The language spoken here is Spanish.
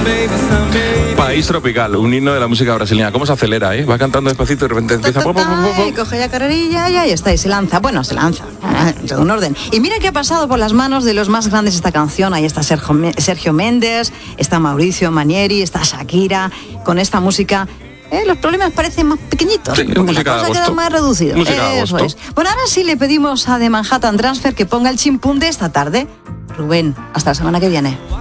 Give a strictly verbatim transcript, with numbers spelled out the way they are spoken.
País tropical, un himno de la música brasileña. ¿Cómo se acelera, eh? Va cantando despacito y de repente empieza... Ta, ta, ta, y coge la carrerilla y ahí está, y se lanza. Bueno, se lanza, en todo un orden. Y mira que ha pasado por las manos de los más grandes esta canción. Ahí está Sergio, Sergio Méndez, está Mauricio Manieri, está Shakira. Con esta música... Eh, los problemas parecen más pequeñitos, sí, música la cosa queda más reducida. Eso es. Bueno, ahora sí le pedimos a The Manhattan Transfer que ponga el chimpún de esta tarde. Rubén, hasta la semana que viene.